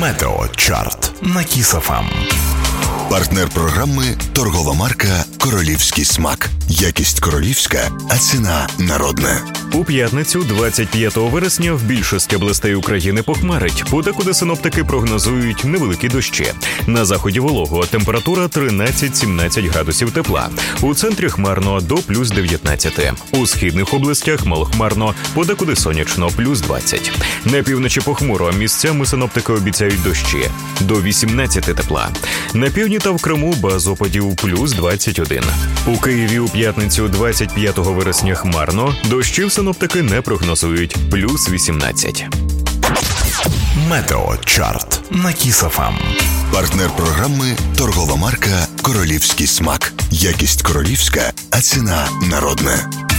Метеочарт на Кіс ФМ. Партнер програми – торгова марка «Королівський смак». Якість королівська, а ціна народна. У п'ятницю, 25 вересня, в більшості областей України похмарить. Подекуди синоптики прогнозують невеликі дощі. На заході волого, температура 13-17 градусів тепла. У центрі хмарно до плюс 19. У східних областях малохмарно, подекуди сонячно, плюс 20. На півночі похмуро, місцями синоптики обіцяють дощі. До 18 тепла. На півдні та в Криму без опадів плюс 21. У Києві у п'ятницю, 25 вересня хмарно, дощів синоптики не прогнозують, плюс 18. Метеочарт на Кіс ФМ. Партнер програми – торгова марка «Королівський смак». Якість королівська, а ціна народна.